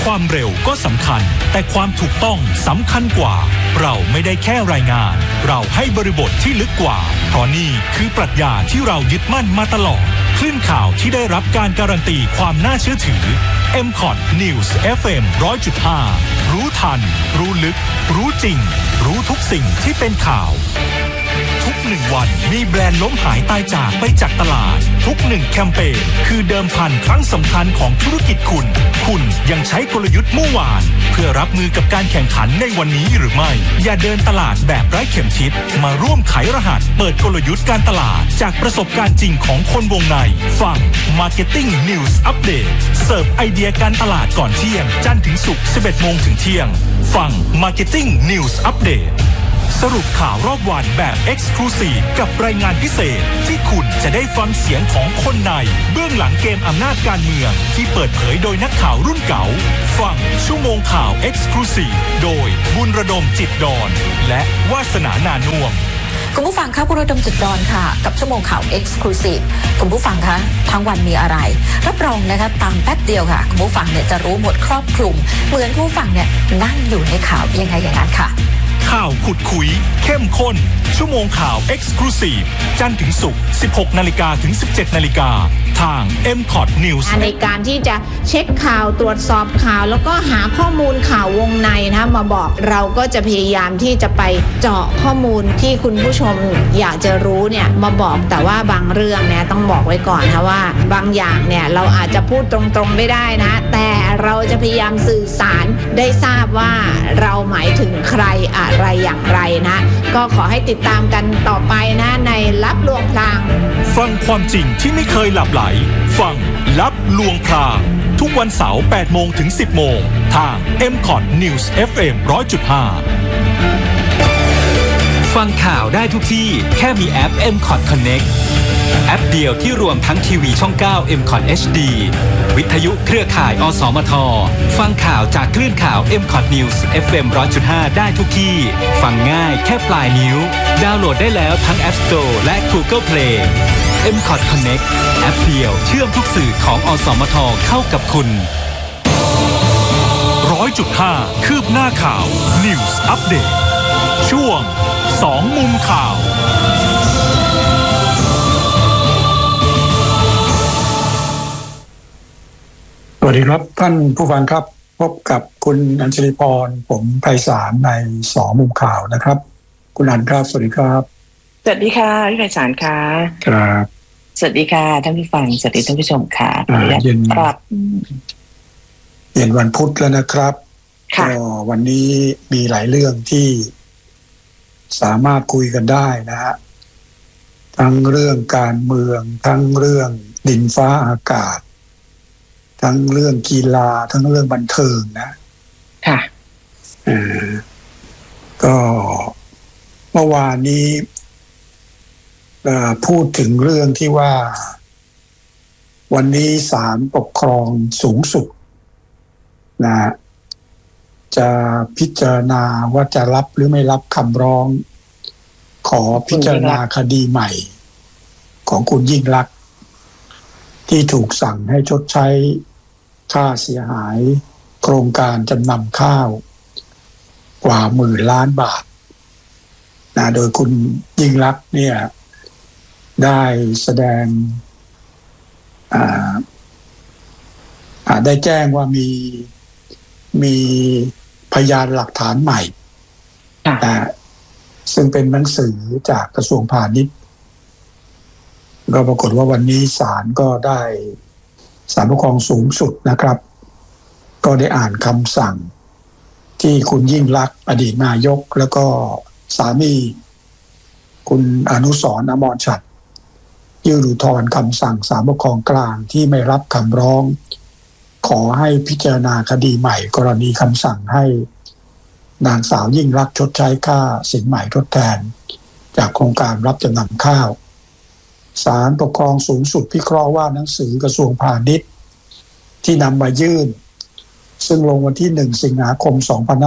ความเร็วก็สำคัญแต่ความถูกต้องสำคัญกว่าเราไม่ได้แค่รายงานเราให้บริบทที่ลึกกว่าเพราะนี่คือปรัชญาที่เรายึดมั่นมาตลอดคลื่นข่าวที่ได้รับการการันตีความน่าเชื่อถือ MCOT News FM 100.5 รู้ทันรู้ลึกรู้จริงรู้ทุกสิ่งที่เป็นข่าวทุก1วันมีแบรนด์ล้มหายตายจากไปจากตลาดทุก1แคมเปญคือเดิมพันครั้งสำคัญของธุรกิจคุณยังใช้กลยุทธ์เมื่อวานเพื่อรับมือกับการแข่งขันในวันนี้หรือไม่อย่าเดินตลาดแบบไร้เข็มทิศมาร่วมไขรหัสเปิดกลยุทธ์การตลาดจากประสบการณ์จริงของคนวงในฟัง Marketing News Update เสิร์ฟไอเดียการตลาดก่อนเที่ยงจันทร์ถึงศุกร์ 11 โมงถึงเที่ยงฟัง Marketing News Updateสรุปข่าวรอบวันแบบ Exclusive กับรายงานพิเศษที่คุณจะได้ฟังเสียงของคนในเบื้องหลังเกมอำนาจการเมืองที่เปิดเผยโดยนักข่าวรุ่นเก่าฟังชั่วโมงข่าว Exclusive โดยบุญระดมจิตดอนและวาสนานานุ่วมคุณผู้ฟังคะบุญระดมจิตดอนค่ะกับชั่วโมงข่าว Exclusive คุณผู้ฟังคะทั้งวันมีอะไรรับรองนะคะตามแป๊บเดียวค่ะคุณผู้ฟังเนี่ยจะรู้หมดครอบคลุมเหมือนผู้ฟังเนี่ยนั่งอยู่ในข่าวยังไงอย่างนั้นค่ะข่าวขุดคุยเข้มข้นชั่วโมงข่าว Exclusive จันทร์ถึงศุกร์ 16 นาฬิกาถึง 17 นาฬิกาทาง MCOT News ในการที่จะเช็คข่าวตรวจสอบข่าวแล้วก็หาข้อมูลข่าววงในนะมาบอกเราก็จะพยายามที่จะไปเจาะข้อมูลที่คุณผู้ชมอยากจะรู้เนี่ยมาบอกแต่ว่าบางเรื่องเนี่ยต้องบอกไว้ก่อนนะว่าบางอย่างเนี่ยเราอาจจะพูดตรงๆไม่ได้นะแต่เราจะพยายามสื่อสารได้ทราบว่าเราหมายถึงใครอะไรอย่างไรนะก็ขอให้ติดตามกันต่อไปนะในลับลวงพลางฟังความจริงที่ไม่เคยหลับไหลฟังลับลวงพลางทุกวันเสาร์ 8 โมงถึง 10 โมงทาง MCOT News FM 100.5 ฟังข่าวได้ทุกที่แค่มีแอป MCOT Connect แอปเดียวที่รวมทั้งทีวีช่อง 9 MCOT HD วิทยุเครือข่ายอสมทฟังข่าวจากคลื่นข่าว MCOT News FM 100.5 ได้ทุกที่ฟังง่ายแค่ปลายนิ้วดาวน์โหลดได้แล้วทั้ง App Store และ Google Play MCOT Connect แอปเดียวเชื่อมทุกสื่อของอสมทเข้ากับคุณ 100.5 คืบหน้าข่าว News Update ช่วง2มุมข่าวสวัสดีครับท่านผู้ฟังครับพบกับคุณอัญชลีพรผมไพศาลใน2มุมข่าวนะครับคุณอัญครับสวัสดีครับสวัสดีค่ะพี่ไพศาลค่ะครับสวัสดีค่ะท่านผู้ฟังสวัสดีท่านผู้ชมค่ะเย็นครับเย็นวันพุธแล้วนะครับก็วันนี้มีหลายเรื่องที่สามารถคุยกันได้นะฮะทั้งเรื่องการเมืองทั้งเรื่องดินฟ้าอากาศทั้งเรื่องกีฬาทั้งเรื่องบันเทิงนะค่ะก็เมื่อวานนี้พูดถึงเรื่องที่ว่าวันนี้ศาลปกครองสูงสุดนะจะพิจารณาว่าจะรับหรือไม่รับคำร้องขอพิจารณาคดีใหม่ของคุณยิ่งลักษณ์ที่ถูกสั่งให้ชดใช้ค่าเสียหายโครงการจำนำข้าวกว่า10,000 ล้านบาทนะโดยคุณยิ่งลักษณ์เนี่ยได้แสดงได้แจ้งว่ามีพยานหลักฐานใหม่ซึ่งเป็นหนังสือจากกระทรวงพาณิชย์ก็ปรากฏว่าวันนี้ศาลก็ได้ศาลปกครองสูงสุดนะครับก็ได้อ่านคำสั่งที่คุณยิ่งลักษณ์อดีตนายกแล้วก็สามีคุณอนุสรณ์ อมรฉัตรยื่นอุทธรณ์คำสั่งศาลปกครองกลางที่ไม่รับคำร้องขอให้พิจารณาคดีใหม่กรณีคำสั่งให้นางสาวยิ่งลักษณ์ชดใช้ค่าสินไหมทดแทนจากโครงการรับจำนำข้าวศาลปกครองสูงสุดพิเคราะห์ว่าหนังสือกระทรวงพาณิชย์ที่นำมายื่นซึ่งลงวันที่1 สิงหาคม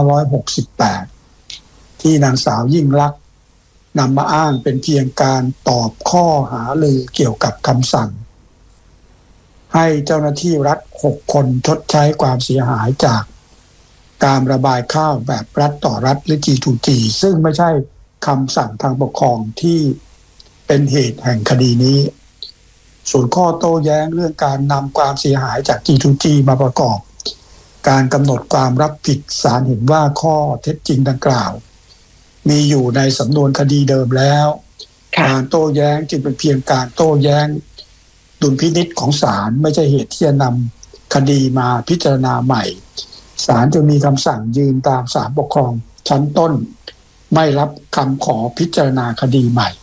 2568ที่นางสาวยิ่งลักษณ์นำมาอ้างเป็นเพียงการตอบข้อหาลือเกี่ยวกับคำสั่งให้เจ้าหน้าที่รัฐ6 คนชดใช้ความเสียหายจากการระบายข้าวแบบรัฐต่อรัฐหรือ G2G ซึ่งไม่ใช่คำสั่งทางปกครองที่เป็นเหตุแห่งคดีนี้ส่วนข้อโต้แย้งเรื่องการนำความเสียหายจาก G2G มาประกอบการกำหนดความรับผิดศาลเห็นว่าข้อเท็จจริงดังกล่าวมีอยู่ในสำนวนคดีเดิมแล้วการโต้แย้งจึงเป็นเพียงการโต้แย้งดุลพินิจของศาลไม่ใช่เหตุที่จะนำคดีมาพิจารณาใหม่ศาลจึงมีคำสั่งยืนตามศาลปกครองชั้นต้นไม่รับคำขอพิจารณาคดีใหม่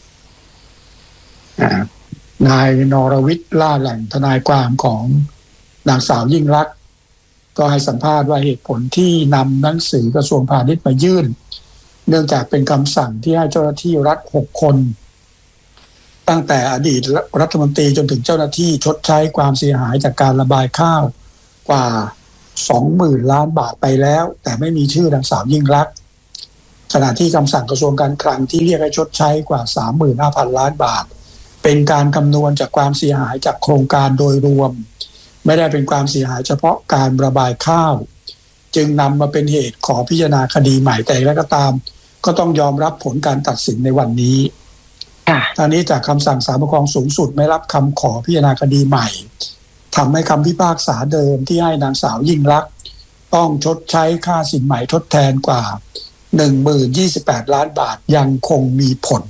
นายนรวิทย์ล่าแหล่งทนายความของนางสาวยิ่งลักษณ์ก็ให้สัมภาษณ์ว่าเหตุผลที่นำหนังสือกระทรวงพาณิชย์มายื่นเนื่องจากเป็นคำสั่งที่ให้เจ้าหน้าที่รัฐ6 คนตั้งแต่อดีตรัฐมนตรีจนถึงเจ้าหน้าที่ชดใช้ความเสียหายจากการระบายข้าวกว่า 20,000 ล้านบาทไปแล้วแต่ไม่มีชื่อนางสาวยิ่งลักษณ์ขณะที่คำสั่งกระทรวงการคลังที่เรียกให้ชดใช้กว่า 35,000 ล้านบาทเป็นการคำนวณจากความเสียหายจากโครงการโดยรวมไม่ได้เป็นความเสียหายเฉพาะการระบายข้าวจึงนำมาเป็นเหตุขอพิจารณาคดีใหม่แต่แล้วก็ตามก็ต้องยอมรับผลการตัดสินในวันนี้ทางนี้จากคำสั่งศาลปกครองสูงสุดไม่รับคำขอพิจารณาคดีใหม่ทำให้คำพิพากษาเดิมที่ให้นางสาวยิ่งลักษณ์ต้องชดใช้ค่าสินไหมทดแทนกว่า 10,028 ล้านบาทยังคงมีผล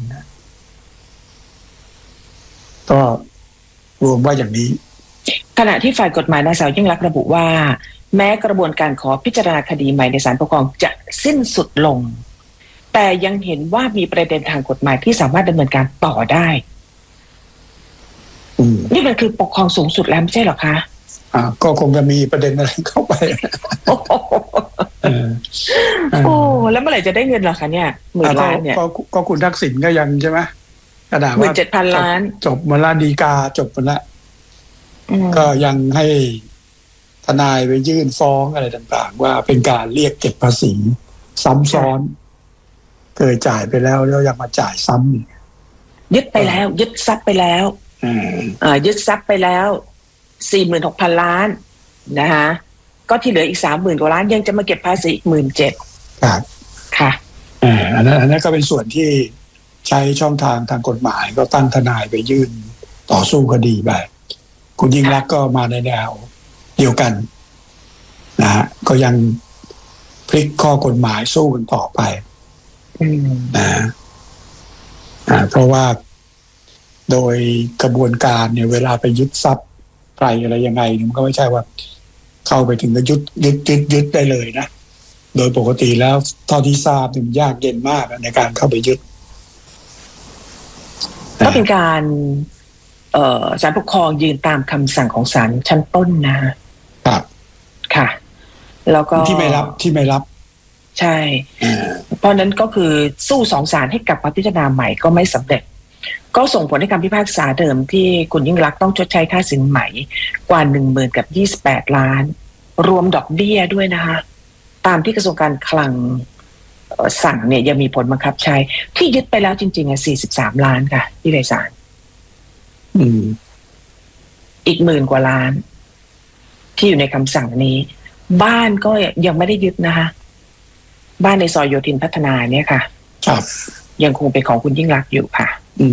ก็รวมว่าอย่างนี้ขณะที่ฝ่ายกฎหมายนางสาวยิ่งลักษณ์ระบุว่าแม้กระบวนการขอพิจารณาคดีใหม่ในศาลปกครองจะสิ้นสุดลงแต่ยังเห็นว่ามีประเด็นทางกฎหมายที่สามารถดำเนินการต่อได้นี่มันคือปกครองสูงสุดแล้วไม่ใช่หรอคะก็คงจะมีประเด็นอะไรเข้าไปโอ้แล้วเมื่อไหร่จะได้เงินล่ะคะเนี่ย10,000 ล้านเนี่ยก็คุณทักษิณก็ยังใช่ไหมกระดาษว่า 17,000 ล้านจบมาละฎีกาจบมาละก็ยังให้ทนายไปยื่นฟ้องอะไรต่างๆว่าเป็นการเรียกเก็บภาษีซ้ำซ้อนเคยจ่ายไปแล้วยังมาจ่ายซ้ำอีกยึดไปแล้วยึดทรัพย์ไปแล้วยึดทรัพย์ไปแล้ว 46,000 ล้านนะคะก็ที่เหลืออีก 30,000 กว่าล้านยังจะมาเก็บภาษีอีก 17,000 ครับค่ะอันนั้นก็เป็นส่วนที่ใช้ช่องทางทางกฎหมายก็ตั้งทนายไปยื่นต่อสู้คดีไปคุณยิ่งลักษณ์ก็มาในแนวเดียวกันนะฮะก็ยังพลิกข้อกฎหมายสู้กันต่อไปเพราะว่าโดยกระบวนการเนี่ยเวลาไปยึดทรัพย์ใครอะไรยังไงมันก็ไม่ใช่ว่าเข้าไปถึงก็ยึดได้เลยนะโดยปกติแล้วเท่าที่ทราบมันยากเย็นมากในการเข้าไปยึดก็เป็นการศาลปกครองยืนตามคำสั่งของศาลชั้นต้นนะครับค่ะแล้วก็ที่ไม่รับใช่เพราะนั้นก็คือสู้2 ศาลให้กลับมาพิจารณาใหม่ก็ไม่สำเร็จก็ส่งผลให้คำพิพากษาเดิมที่คุณยิ่งลักษณ์ต้องชดใช้ค่าสินไหมกว่า 10,028 ล้านรวมดอกเบี้ยด้วยนะคะตามที่กระทรวงการคลังสั่งเนี่ยยังมีผลบังคับใช้ที่ยึดไปแล้วจริงๆ43 ล้านค่ะที่ไพศาลอีก10,000 กว่าล้านที่อยู่ในคำสั่งนี้บ้านก็ยังไม่ได้ยึดนะคะบ้านในซอยโยธินพัฒนาเนี่ยค่ะครับยังคงเป็นของคุณยิ่งลักษณ์อยู่ค่ะ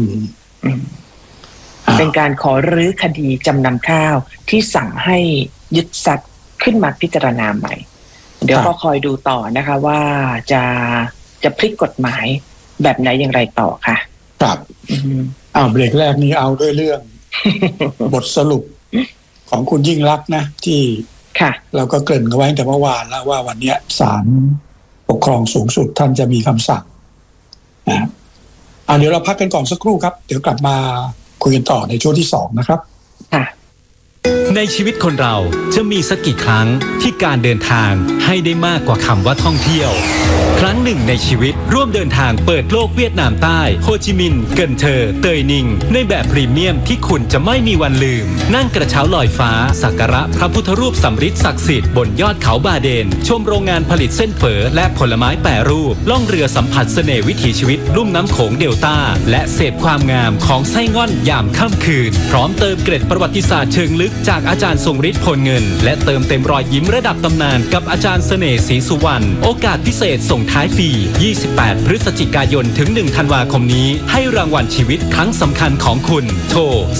เป็นการขอรื้อคดีจำนำข้าวที่สั่งให้ยึดทรัพย์ขึ้นมาพิจารณาใหม่เดี๋ยวก็คอยดูต่อนะคะว่าจะพลิกกฎหมายแบบไหนอย่างไรต่อค่ะครับเบรกแรกนี้เอาด้วยเรื่อง บทสรุปของคุณยิ่งลักษณ์นะที่เราก็เกริ่นเอาไว้แต่เมื่อวานแล้วว่าวันนี้ศาลปกครองสูงสุดท่านจะมีคำสั่งนะเดี๋ยวเราพักกันก่อนสักครู่ครับเดี๋ยวกลับมาคุยกันต่อในช่วงที่2นะครับในชีวิตคนเราจะมีสักกี่ครั้งที่การเดินทางให้ได้มากกว่าคำว่าท่องเที่ยวครั้งหนึ่งในชีวิตร่วมเดินทางเปิดโลกเวียดนามใต้โฮจิมินห์เกินเทอเตยนิงในแบบพรีเมียมที่คุณจะไม่มีวันลืมนั่งกระเช้าลอยฟ้าสักการะพระพุทธรูปสำริดศักดิ์สิทธิ์บนยอดเขาบาเดนชมโรงงานผลิตเส้นเฝอและผลไม้แปรรูปล่องเรือสัมผัสเสน่ห์วิถีชีวิตลุ่มน้ำโขงเดลต้าและเสพความงามของไส้ง่อนยามค่ำคืนพร้อมเติมเกร็ดประวัติศาสตร์เชิงลึกจากอาจารย์ทรงฤทธิ์พลเงินและเติมเต็มรอยยิ้มระดับตำนานกับอาจารย์เสน่ห์ศรีสุวรรณโอกาสพิเศษส่งท้ายปี28 พฤศจิกายนถึง 1 ธันวาคมนี้ให้รางวัลชีวิตครั้งสำคัญของคุณโทร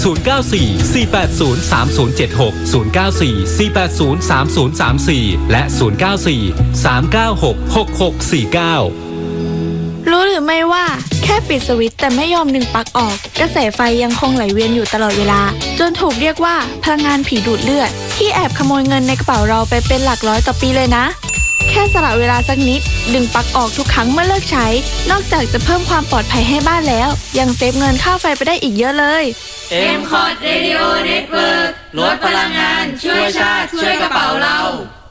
094-480-3076 094-480-3034 และ 094-396-6649 รู้หรือไม่ว่าแค่ปิดสวิตช์แต่ไม่ยอมดึงปลั๊กออกกระแสไฟยังคงไหลเวียนอยู่ตลอดเวลาจนถูกเรียกว่าพลังงานผีดูดเลือดที่แอบขโมยเงินในกระเป๋าเราไปเป็นหลักร้อยต่อปีเลยนะแค่สละเวลาสักนิดดึงปลั๊กออกทุกครั้งเมื่อเลิกใช้นอกจากจะเพิ่มความปลอดภัยให้บ้านแล้วยังเซฟเงินค่าไฟไปได้อีกเยอะเลย M-Cot Radio Network ลดพลังงานช่วยชาติช่วยกระเป๋าเรา